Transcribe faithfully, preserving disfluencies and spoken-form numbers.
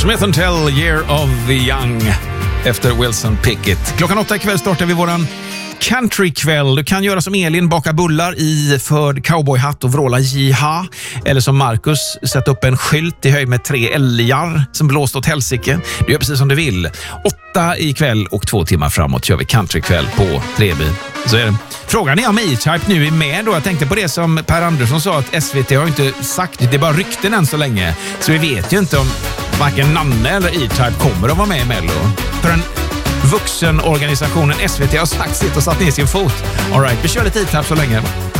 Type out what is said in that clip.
Smith and Tell, Year of the Young, efter Wilson Pickett. Klockan åtta ikväll startar vi våran countrykväll. Du kan göra som Elin, baka bullar i förd cowboyhatt och vråla jiha. Eller som Marcus, sätta upp en skylt i höjd med tre älgar som blåst åt helsike. Du gör precis som du vill. Åtta ikväll och två timmar framåt kör vi countrykväll på Treby. Så är det. Frågan är om E-Type nu är med då. Jag tänkte på det som Per Andersson sa, att S V T har inte sagt det. Det är bara rykten än så länge. Så vi vet ju inte om varken Nanne eller E-Type kommer att vara med i Mello. För en vuxenorganisationen S V T har sagt sitt och satt ner sin fot. All right, vi kör lite E-Type så länge.